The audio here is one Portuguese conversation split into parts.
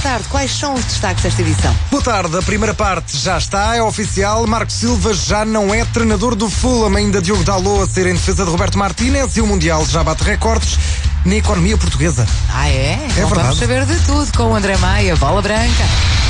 tarde. Quais são os destaques desta edição? Boa tarde. A primeira parte já está, é oficial. Marco Silva já não é treinador do Fulham. Ainda Diogo Dalot a ser em defesa de Roberto Martínez e o Mundial já bate recordes na economia portuguesa. É verdade. Vamos saber de tudo com o André Maia, Bola Branca.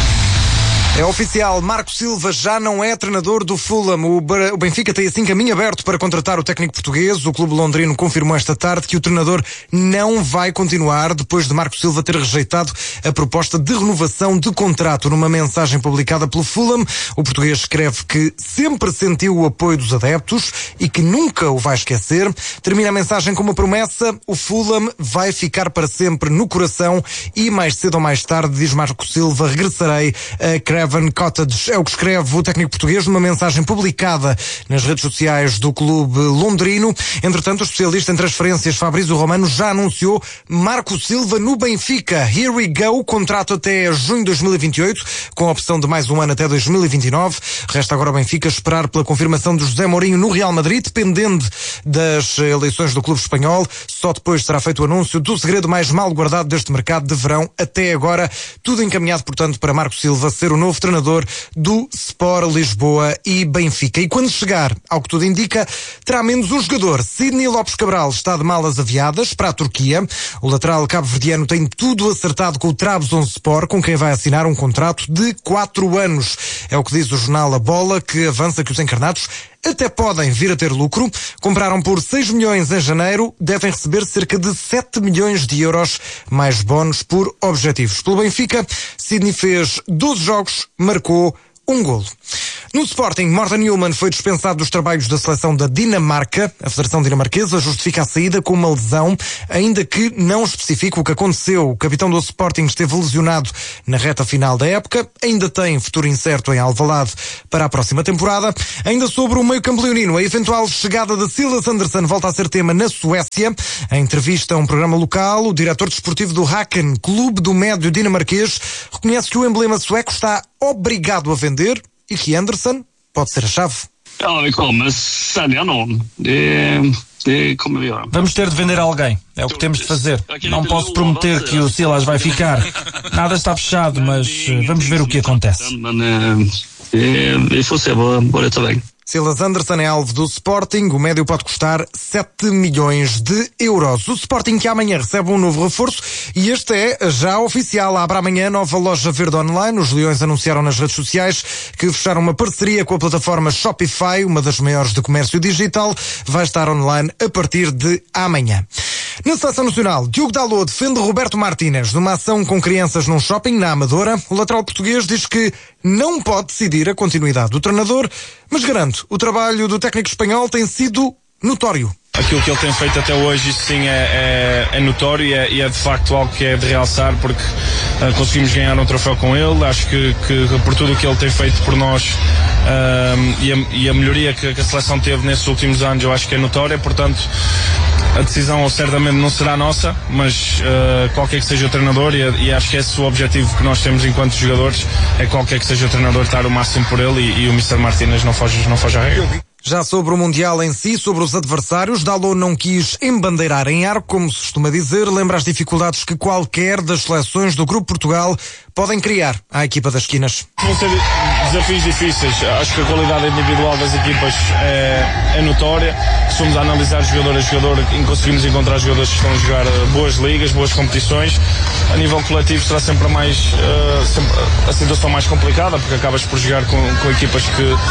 É oficial, Marco Silva já não é treinador do Fulham. O Benfica tem assim caminho aberto para contratar o técnico português. O clube londrino confirmou esta tarde que o treinador não vai continuar depois de Marco Silva ter rejeitado a proposta de renovação de contrato. Numa mensagem publicada pelo Fulham, o português escreve que sempre sentiu o apoio dos adeptos e que nunca o vai esquecer. Termina a mensagem com uma promessa: o Fulham vai ficar para sempre no coração e mais cedo ou mais tarde, diz Marco Silva, regressarei a Craven Cottage. É o que escreve o técnico português numa mensagem publicada nas redes sociais do clube londrino. Entretanto, o especialista em transferências Fabrício Romano já anunciou Marco Silva no Benfica. Here we go, contrato até junho de 2028, com a opção de mais um ano até 2029. Resta agora ao Benfica esperar pela confirmação de José Mourinho no Real Madrid, dependendo das eleições do clube espanhol. Só depois será feito o anúncio do segredo mais mal guardado deste mercado de verão até agora. Tudo encaminhado, portanto, para Marco Silva ser o novo treinador do Sport Lisboa e Benfica. E quando chegar, ao que tudo indica, terá menos um jogador. Sidney Lopes Cabral está de malas aviadas para a Turquia. O lateral cabo-verdiano tem tudo acertado com o Trabzonspor, com quem vai assinar um contrato de 4 anos. É o que diz o jornal A Bola, que avança que os encarnados até podem vir a ter lucro. Compraram por 6 milhões em janeiro, devem receber cerca de 7 milhões de euros, mais bónus por objetivos. Pelo Benfica, Sidney fez 12 jogos, marcou um golo. No Sporting, Morten Newman foi dispensado dos trabalhos da seleção da Dinamarca. A Federação Dinamarquesa justifica a saída com uma lesão, ainda que não especifique o que aconteceu. O capitão do Sporting esteve lesionado na reta final da época, ainda tem futuro incerto em Alvalade para a próxima temporada. Ainda sobre o meio-campo leonino, a eventual chegada de Silas Andersson volta a ser tema na Suécia. Em entrevista a um programa local, o diretor desportivo do Häcken, clube do médio dinamarquês, reconhece que o emblema sueco está obrigado a vender e que Andersson pode ser a chave. Ja, vi kommer sälja någon. Det kommer vi göra. Vamos ter de vender alguém. É o que temos de fazer. Não posso prometer que o Silas vai ficar. Nada está fechado, mas vamos ver o que acontece. Vi får se vad det tar vägen. Silas Andersson é alvo do Sporting. O médio pode custar 7 milhões de euros. O Sporting que amanhã recebe um novo reforço e este é já oficial. Abre amanhã nova loja verde online. Os Leões anunciaram nas redes sociais que fecharam uma parceria com a plataforma Shopify, uma das maiores de comércio digital. Vai estar online a partir de amanhã. Na Seleção Nacional, Diogo Dalot defende Roberto Martínez numa ação com crianças num shopping na Amadora. O lateral português diz que não pode decidir a continuidade do treinador, mas garante, o trabalho do técnico espanhol tem sido notório. Aquilo que ele tem feito até hoje, isso sim é notório e é de facto algo que é de realçar, porque conseguimos ganhar um troféu com ele. Acho que por tudo o que ele tem feito por nós e a melhoria que a seleção teve nesses últimos anos, eu acho que é notória. Portanto, a decisão certamente não será nossa, mas qualquer que seja o treinador, e acho que esse é o objetivo que nós temos enquanto jogadores, é qualquer que seja o treinador estar o máximo por ele, e o Mr. Martínez não foge à regra. Já sobre o Mundial em si, sobre os adversários, Dalot não quis embandeirar em arco, como se costuma dizer. Lembra as dificuldades que qualquer das seleções do Grupo Portugal podem criar à equipa das esquinas. Vão ser desafios difíceis. Acho que a qualidade individual das equipas é notória. Se formos a analisar jogador a jogador, conseguimos encontrar jogadores que estão a jogar boas ligas, boas competições. A nível coletivo será sempre sempre a situação mais complicada, porque acabas por jogar com equipas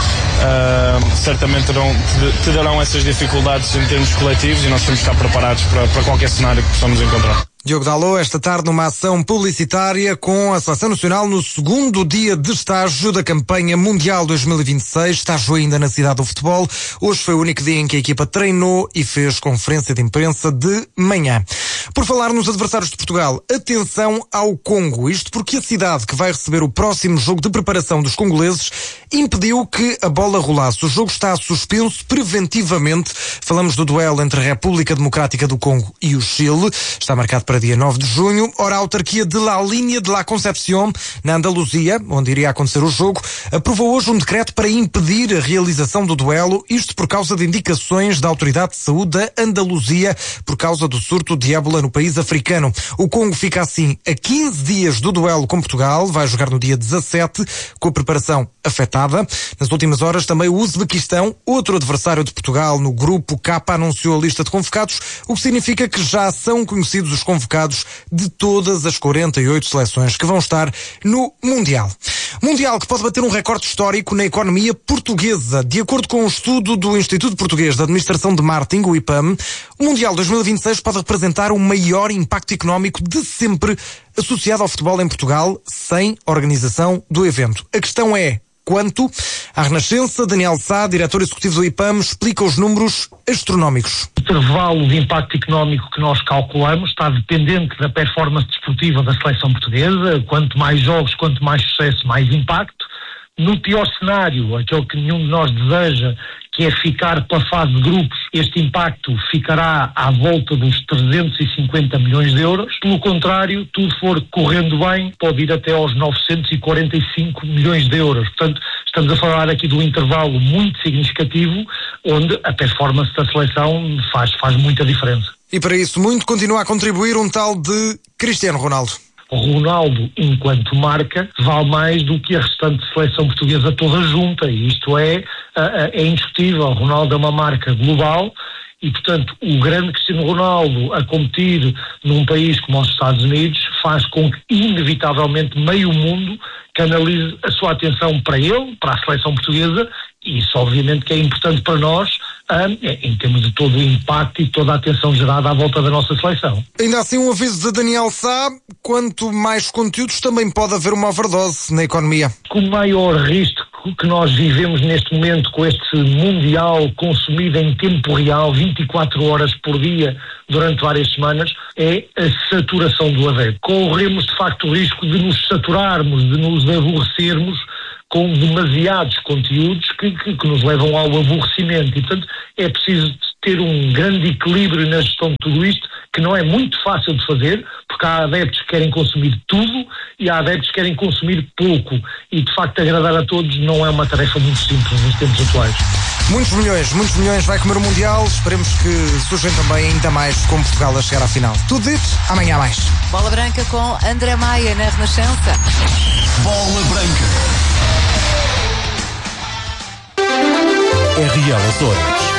que certamente te darão essas dificuldades em termos coletivos, e nós temos que estar preparados para qualquer cenário que possamos encontrar. Diogo Dalot, esta tarde numa ação publicitária com a Seleção Nacional no segundo dia de estágio da campanha Mundial 2026, estágio ainda na cidade do futebol. Hoje foi o único dia em que a equipa treinou e fez conferência de imprensa de manhã. Por falar nos adversários de Portugal, atenção ao Congo. Isto porque a cidade que vai receber o próximo jogo de preparação dos congoleses impediu que a bola rolasse. O jogo está suspenso preventivamente. Falamos do duelo entre a República Democrática do Congo e o Chile. Está marcado para para dia 9 de junho. Ora, a autarquia de La Línea de la Concepción, na Andaluzia, onde iria acontecer o jogo, aprovou hoje um decreto para impedir a realização do duelo, isto por causa de indicações da Autoridade de Saúde da Andaluzia, por causa do surto de ébola no país africano. O Congo fica assim a 15 dias do duelo com Portugal, vai jogar no dia 17, com a preparação afetada. Nas últimas horas, também o Uzbequistão, outro adversário de Portugal no grupo K, anunciou a lista de convocados, o que significa que já são conhecidos os convocados de todas as 48 seleções que vão estar no Mundial. Mundial que pode bater um recorde histórico na economia portuguesa. De acordo com um estudo do Instituto Português de Administração de Marketing, o IPAM, o Mundial 2026 pode representar o maior impacto económico de sempre associado ao futebol em Portugal, sem organização do evento. A questão é: quanto? À Renascença, Daniel Sá, diretor executivo do IPAM, explica os números astronómicos. O intervalo de impacto económico que nós calculamos está dependente da performance desportiva da seleção portuguesa. Quanto mais jogos, quanto mais sucesso, mais impacto. No pior cenário, aquele que nenhum de nós deseja, que é ficar pela fase de grupos, este impacto ficará à volta dos 350 milhões de euros. Pelo contrário, tudo for correndo bem, pode ir até aos 945 milhões de euros. Portanto, estamos a falar aqui de um intervalo muito significativo, onde a performance da seleção faz muita diferença. E para isso muito continua a contribuir um tal de Cristiano Ronaldo. O Ronaldo, enquanto marca, vale mais do que a restante seleção portuguesa toda junta, e isto é indiscutível. O Ronaldo é uma marca global e, portanto, o grande Cristiano Ronaldo a competir num país como os Estados Unidos faz com que, inevitavelmente, meio mundo canalize a sua atenção para ele, para a seleção portuguesa, e isso obviamente que é importante para nós, em termos de todo o impacto e toda a atenção gerada à volta da nossa seleção. Ainda assim, um aviso de Daniel Sá: quanto mais conteúdos, também pode haver uma overdose na economia. Com o maior risco que nós vivemos neste momento, com este Mundial consumido em tempo real, 24 horas por dia, durante várias semanas, é a saturação do adepto. Corremos, de facto, o risco de nos saturarmos, de nos aborrecermos com demasiados conteúdos que nos levam ao aborrecimento. E, portanto, é preciso ter um grande equilíbrio na gestão de tudo isto, que não é muito fácil de fazer, porque há adeptos que querem consumir tudo e há adeptos que querem consumir pouco. E, de facto, agradar a todos não é uma tarefa muito simples nos tempos atuais. Muitos milhões vai comer o Mundial. Esperemos que surjam também ainda mais com Portugal a chegar à final. Tudo dito, amanhã há mais. Bola Branca com André Maia na Renascença. Bola Branca. RL Açores.